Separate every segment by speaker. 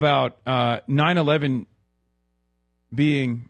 Speaker 1: about 9/11 being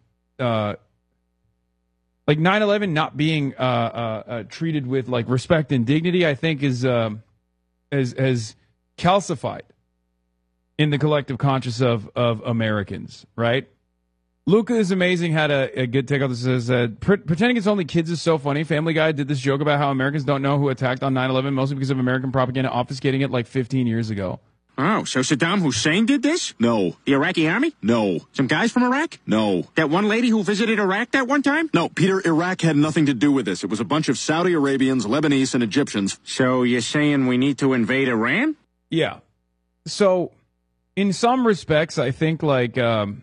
Speaker 1: like 9/11 not being treated with like respect and dignity, I think is has calcified in the collective conscious of Americans, right? Luca is amazing. Had a good take on this. Says pretending it's only kids is so funny. Family Guy did this joke about how Americans don't know who attacked on 9/11, mostly because of American propaganda obfuscating it like 15 years ago.
Speaker 2: Oh, so Saddam Hussein did this? No. The Iraqi army? No. Some guys from Iraq? No. That one lady who visited Iraq that one time?
Speaker 3: No, Peter, Iraq had nothing to do with this. It was a bunch of Saudi Arabians, Lebanese, and Egyptians.
Speaker 2: So you're saying we need to invade Iran?
Speaker 1: Yeah. So, in some respects, I think like not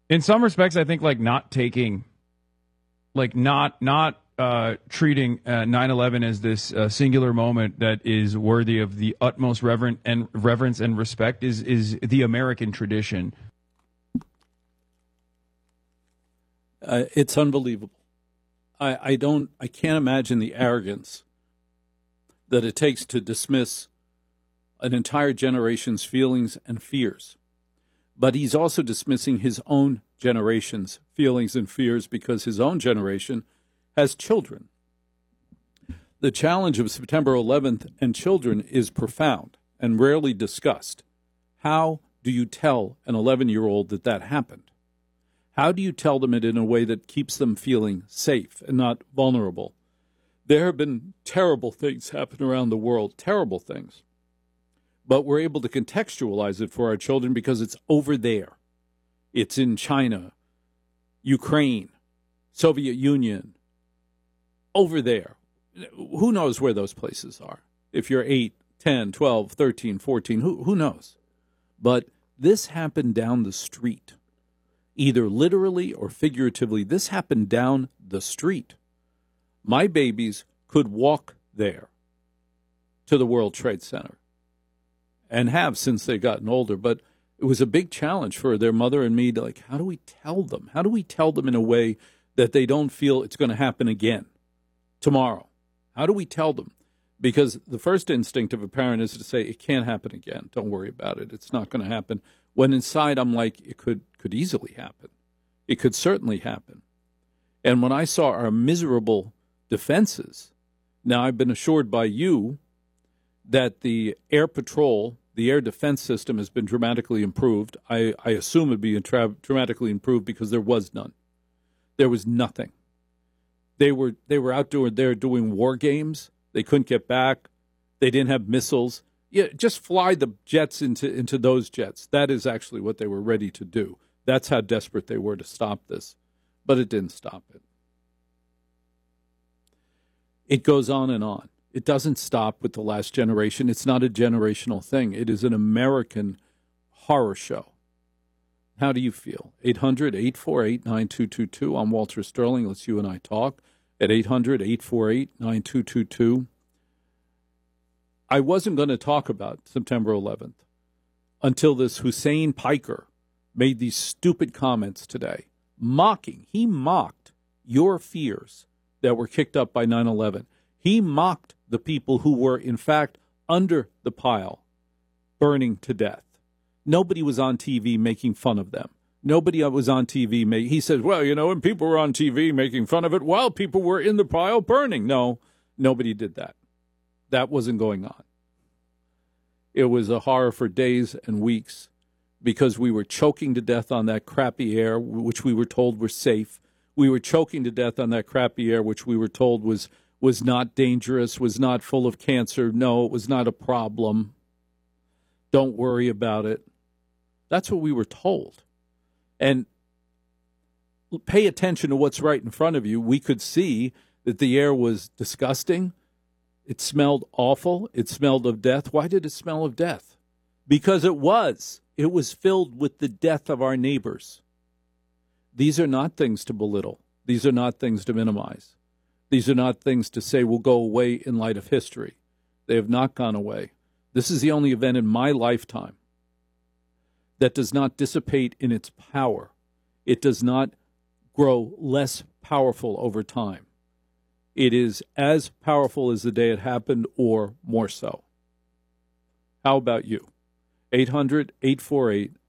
Speaker 1: taking, like not treating 9/11 as this singular moment that is worthy of the utmost reverence and respect is the American tradition.
Speaker 4: It's unbelievable. I can't imagine the arrogance that it takes to dismiss an entire generation's feelings and fears. But he's also dismissing his own generation's feelings and fears because his own generation has children. The challenge of September 11th and children is profound and rarely discussed. How do you tell an 11-year-old that happened? How do you tell them it in a way that keeps them feeling safe and not vulnerable? There have been terrible things happen around the world, terrible things. But we're able to contextualize it for our children because it's over there. It's in China, Ukraine, Soviet Union, over there. Who knows where those places are? If you're 8, 10, 12, 13, 14, who knows? But this happened down the street. Either literally or figuratively, this happened down the street. My babies could walk there to the World Trade Center and have since they've gotten older. But it was a big challenge for their mother and me to, like, how do we tell them? How do we tell them in a way that they don't feel it's going to happen again tomorrow? How do we tell them? Because the first instinct of a parent is to say, it can't happen again. Don't worry about it. It's not going to happen. When inside I'm like, it could easily happen. It could certainly happen. And when I saw our miserable defenses, now I've been assured by you that the air patrol, the air defense system has been dramatically improved. I assume it would be dramatically improved because there was none. There was nothing. They were out there doing war games. They couldn't get back. They didn't have missiles. Yeah, just fly the jets into those jets. That is actually what they were ready to do. That's how desperate they were to stop this. But it didn't stop it. It goes on and on. It doesn't stop with the last generation. It's not a generational thing. It is an American horror show. How do you feel? 800-848-9222. I'm Walter Sterling. Let's you and I talk at 800-848-9222. I wasn't going to talk about September 11th until this Hussein Piker made these stupid comments today, mocking. He mocked your fears that were kicked up by 9/11. He mocked the people who were, in fact, under the pile, burning to death. Nobody was on TV making fun of them. Nobody was on TV. He said, well, when people were on TV making fun of it while people were in the pile burning. No, nobody did that. That wasn't going on. It was a horror for days and weeks because we were choking to death on that crappy air, which we were told was safe. We were choking to death on that crappy air, which we were told was not dangerous, was not full of cancer. No, it was not a problem. Don't worry about it. That's what we were told. And pay attention to what's right in front of you. We could see that the air was disgusting. It smelled awful. It smelled of death. Why did it smell of death? Because it was. It was filled with the death of our neighbors. These are not things to belittle. These are not things to minimize. These are not things to say will go away in light of history. They have not gone away. This is the only event in my lifetime that does not dissipate in its power. It does not grow less powerful over time. It is as powerful as the day it happened or more so. How about you? 800-848-9222.